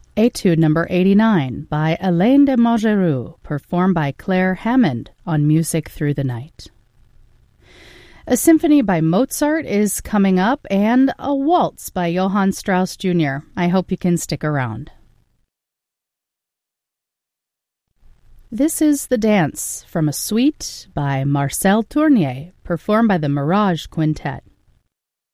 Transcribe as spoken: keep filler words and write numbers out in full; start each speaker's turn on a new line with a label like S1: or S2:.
S1: Etude number eighty-nine by Alain de Montgeroux, performed by Claire Hammond on Music Through the Night. A symphony by Mozart is coming up, and a waltz by Johann Strauss Junior I hope you can stick around. This is The Dance from a Suite by Marcel Tournier, performed by the Mirage Quintet.